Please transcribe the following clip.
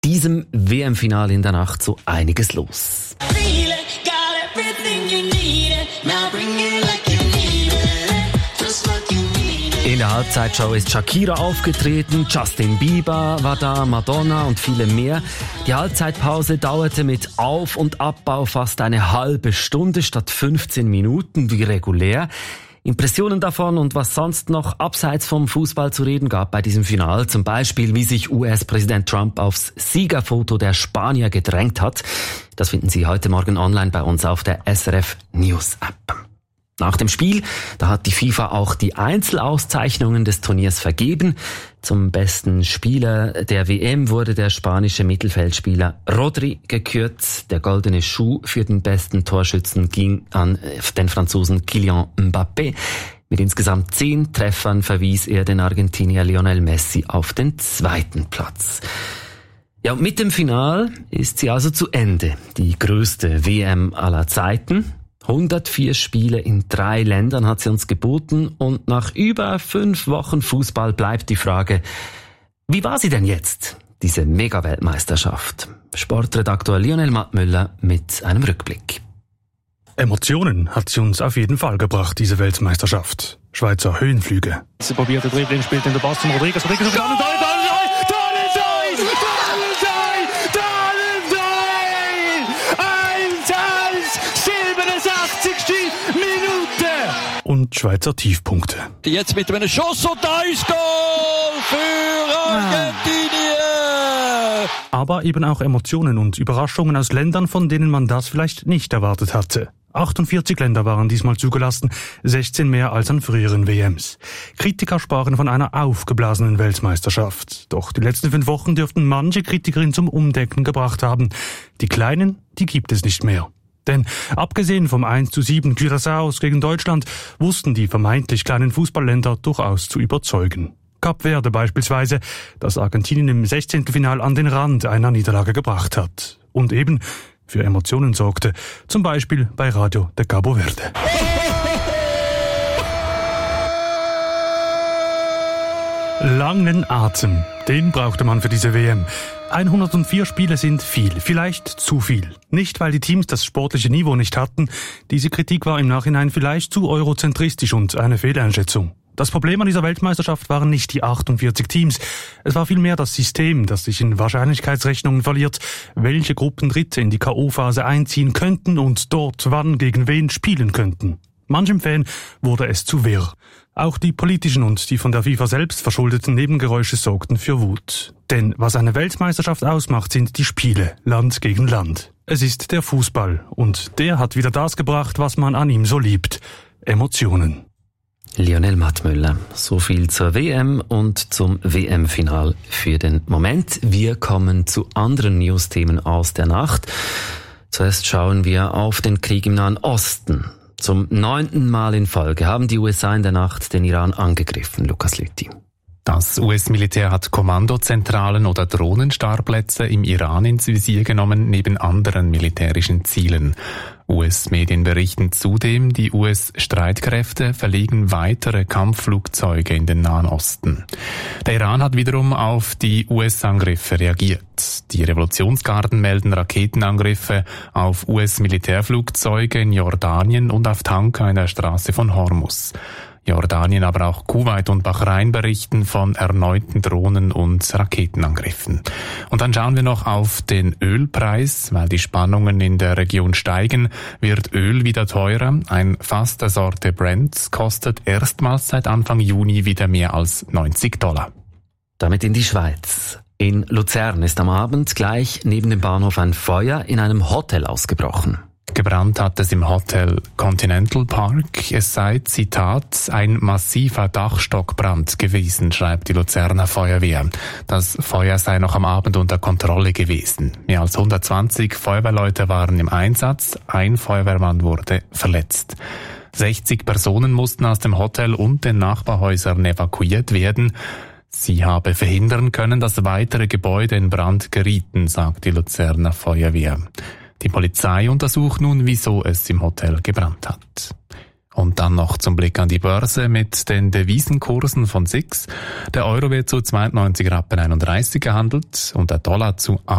diesem WM-Finale in der Nacht so einiges los. In der Halbzeitshow ist Shakira aufgetreten, Justin Bieber war da, Madonna und viele mehr. Die Halbzeitpause dauerte mit Auf- und Abbau fast eine halbe Stunde statt 15 Minuten wie regulär. Impressionen davon und was sonst noch abseits vom Fußball zu reden gab bei diesem Finale, zum Beispiel wie sich US-Präsident Trump aufs Siegerfoto der Spanier gedrängt hat, das finden Sie heute Morgen online bei uns auf der SRF News App. Nach dem Spiel, da hat die FIFA auch die Einzelauszeichnungen des Turniers vergeben. Zum besten Spieler der WM wurde der spanische Mittelfeldspieler Rodri gekürt. Der goldene Schuh für den besten Torschützen ging an den Franzosen Kylian Mbappé. Mit insgesamt 10 Treffern verwies er den Argentinier Lionel Messi auf den 2. Platz. Ja, und mit dem Finale ist sie also zu Ende. Die größte WM aller Zeiten. 104 Spiele in 3 Ländern hat sie uns geboten und nach über 5 Wochen Fußball bleibt die Frage, wie war sie denn jetzt, diese Mega-Weltmeisterschaft? Sportredaktor Lionel Mattmüller mit einem Rückblick. Emotionen hat sie uns auf jeden Fall gebracht, diese Weltmeisterschaft. Schweizer Höhenflüge. Sie probiert der Dribbling, spielt in der Pass zum Rodriguez. Und Schweizer Tiefpunkte. Jetzt mit einem Schuss und da ist Goal für Argentinien! Aber eben auch Emotionen und Überraschungen aus Ländern, von denen man das vielleicht nicht erwartet hatte. 48 Länder waren diesmal zugelassen, 16 mehr als an früheren WMs. Kritiker sprachen von einer aufgeblasenen Weltmeisterschaft. Doch die letzten 5 Wochen dürften manche Kritikerinnen zum Umdenken gebracht haben. Die Kleinen, die gibt es nicht mehr. Denn abgesehen vom 1:7 Curaçaos gegen Deutschland wussten die vermeintlich kleinen Fußballländer durchaus zu überzeugen. Kap Verde beispielsweise, das Argentinien im 16. Final an den Rand einer Niederlage gebracht hat. Und eben für Emotionen sorgte, zum Beispiel bei Radio de Cabo Verde. Langen Atem, den brauchte man für diese WM. 104 Spiele sind viel, vielleicht zu viel. Nicht, weil die Teams das sportliche Niveau nicht hatten. Diese Kritik war im Nachhinein vielleicht zu eurozentristisch und eine Fehleinschätzung. Das Problem an dieser Weltmeisterschaft waren nicht die 48 Teams. Es war vielmehr das System, das sich in Wahrscheinlichkeitsrechnungen verliert, welche Gruppen Dritte in die K.O.-Phase einziehen könnten und dort wann gegen wen spielen könnten. Manchem Fan wurde es zu wirr. Auch die politischen und die von der FIFA selbst verschuldeten Nebengeräusche sorgten für Wut. Denn was eine Weltmeisterschaft ausmacht, sind die Spiele, Land gegen Land. Es ist der Fußball und der hat wieder das gebracht, was man an ihm so liebt. Emotionen. Lionel Mattmüller, so viel zur WM und zum WM-Final für den Moment. Wir kommen zu anderen News-Themen aus der Nacht. Zuerst schauen wir auf den Krieg im Nahen Osten. Zum 9. Mal in Folge haben die USA in der Nacht den Iran angegriffen. Lukas Lüthi. Das US-Militär hat Kommandozentralen oder Drohnenstartplätze im Iran ins Visier genommen, neben anderen militärischen Zielen. US-Medien berichten zudem, die US-Streitkräfte verlegen weitere Kampfflugzeuge in den Nahen Osten. Der Iran hat wiederum auf die US-Angriffe reagiert. Die Revolutionsgarden melden Raketenangriffe auf US-Militärflugzeuge in Jordanien und auf Tanker in der Straße von Hormuz. Jordanien, aber auch Kuwait und Bahrain berichten von erneuten Drohnen- und Raketenangriffen. Und dann schauen wir noch auf den Ölpreis. Weil die Spannungen in der Region steigen, wird Öl wieder teurer. Ein Fass der Sorte Brent kostet erstmals seit Anfang Juni wieder mehr als $90. Damit in die Schweiz. In Luzern ist am Abend gleich neben dem Bahnhof ein Feuer in einem Hotel ausgebrochen. Gebrannt hat es im Hotel Continental Park. Es sei, Zitat, ein massiver Dachstockbrand gewesen, schreibt die Luzerner Feuerwehr. Das Feuer sei noch am Abend unter Kontrolle gewesen. Mehr als 120 Feuerwehrleute waren im Einsatz. Ein Feuerwehrmann wurde verletzt. 60 Personen mussten aus dem Hotel und den Nachbarhäusern evakuiert werden. Sie habe verhindern können, dass weitere Gebäude in Brand gerieten, sagt die Luzerner Feuerwehr. Die Polizei untersucht nun, wieso es im Hotel gebrannt hat. Und dann noch zum Blick an die Börse mit den Devisenkursen von SIX. Der Euro wird zu 92,31 gehandelt und der Dollar zu